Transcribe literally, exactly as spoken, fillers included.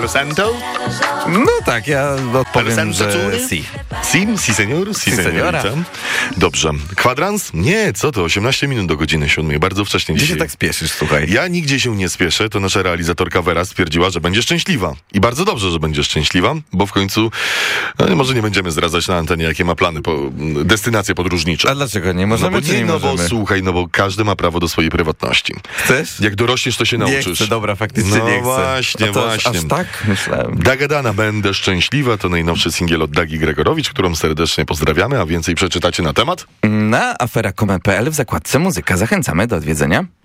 Presento? No tak, ja odpowiem, że si. Si, si senior, si, Si, seniorita. seniora. Dobrze. Kwadrans? Nie, co to? osiemnaście minut do godziny siódmej. Bardzo wcześnie Gdzie dzisiaj. się tak spieszysz, słuchaj? Ja nigdzie się nie spieszę, to nasza realizatorka Wera stwierdziła, że będzie szczęśliwa. I bardzo dobrze, że będzie szczęśliwa, bo w końcu no, może nie będziemy zdradzać na antenie, jakie ma plany, po, destynacje podróżnicze. A dlaczego nie No możemy, bo czy nie, nie no bo możemy? słuchaj, no bo każdy ma prawo do swojej prywatności. Chcesz? Jak dorośniesz, to się Nie nauczysz. chcę, dobra, faktycznie No nie chcę. właśnie, A to właśnie. Aż tak myślałem. Dagadana Będę Szczęśliwa to najnowszy singiel od Dagi Gregorowicz, którą serdecznie pozdrawiamy, a więcej przeczytacie na temat. Na afera kropka com kropka pe el w zakładce muzyka zachęcamy do odwiedzenia.